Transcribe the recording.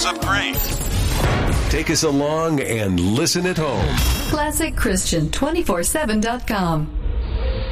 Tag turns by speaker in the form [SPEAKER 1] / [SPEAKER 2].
[SPEAKER 1] of grace.
[SPEAKER 2] Take us along and listen at home.
[SPEAKER 3] ClassicChristian247.com